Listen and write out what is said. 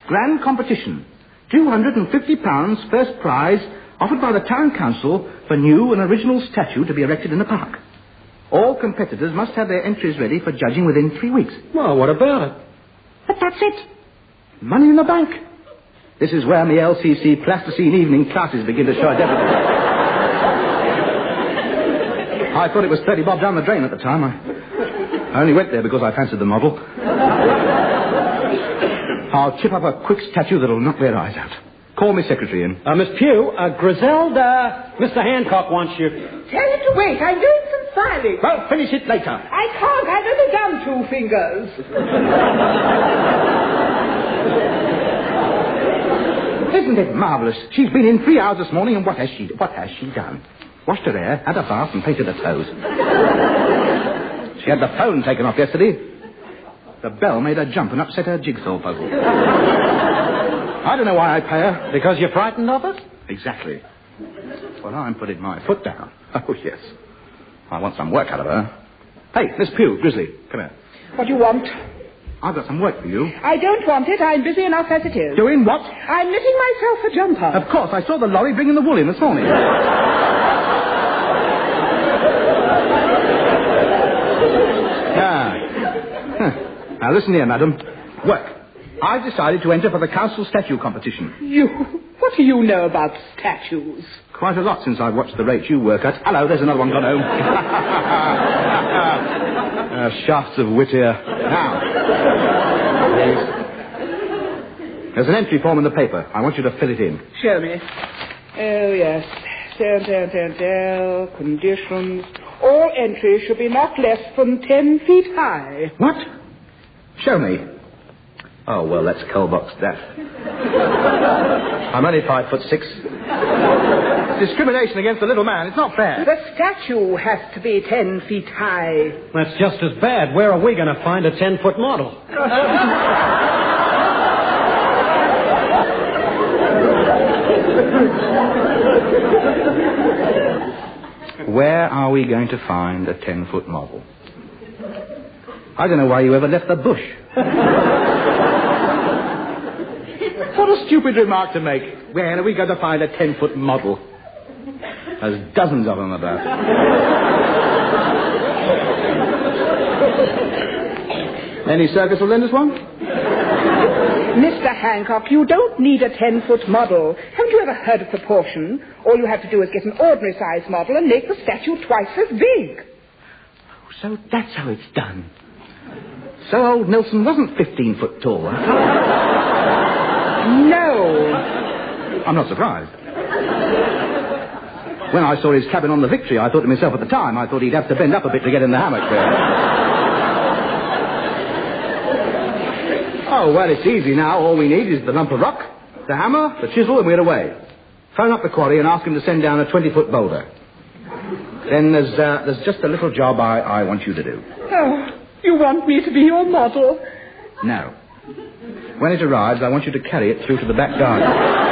grand competition. £250 first prize offered by the town council for new and original statue to be erected in the park. All competitors must have their entries ready for judging within 3 weeks. Well, what about it? But that's it. Money in the bank. This is where my LCC plasticine evening classes begin to show a deficit. I thought it was 30 bob down the drain at the time. I only went there because I fancied the model. I'll chip up a quick statue that'll knock their eyes out. Call me secretary in. Miss Pugh, Griselda, Mr. Hancock wants you. Tell him to wait. I'm doing some filing. Well, finish it later. I can't. I've only done 2 fingers. Isn't it marvellous? She's been in 3 hours this morning, and what has she done? Washed her hair, had a bath, and painted her toes. She had the phone taken off yesterday. The bell made her jump and upset her jigsaw puzzle. I don't know why I pay her. Because you're frightened of us? Exactly. Well, I'm putting my foot down. Oh, yes. I want some work out of her. Hey, Miss Pugh, Grizzly, come here. What do you want? I've got some work for you. I don't want it. I'm busy enough as it is. Doing what? I'm knitting myself a jumper. Of course, I saw the lorry bringing the wool in this morning. Now, listen here, madam. Work. I've decided to enter for the council statue competition. What do you know about statues? Quite a lot since I've watched the rate you work at. Hello, there's another one gone home. Shafts of wit here. Now, there's an entry form in the paper. I want you to fill it in. Show me. Oh, yes. Conditions. All entries should be not less than 10 feet high. What? Show me. Oh, well, let's coal-box that. I'm only 5'6". Discrimination against the little man. It's not fair. The statue has to be 10 feet high. That's just as bad. Where are we going to find a 10-foot model? Where are we going to find a 10-foot model? I don't know why you ever left the bush. What a stupid remark to make. Where are we going to find a 10-foot model? There's dozens of them about. Any circus will lend us one? Mr. Hancock, you don't need a 10-foot model. Haven't you ever heard of proportion? All you have to do is get an ordinary-sized model and make the statue twice as big. So that's how it's done. So old Nelson wasn't 15 foot tall, huh? No. I'm not surprised. When I saw his cabin on the Victory, I thought to myself at the time, I thought he'd have to bend up a bit to get in the hammock there. Oh, well, it's easy now. All we need is the lump of rock, the hammer, the chisel, and we're away. Phone up the quarry and ask him to send down a 20-foot boulder. Then there's just a little job I want you to do. Oh, you want me to be your model? No. When it arrives, I want you to carry it through to the back garden.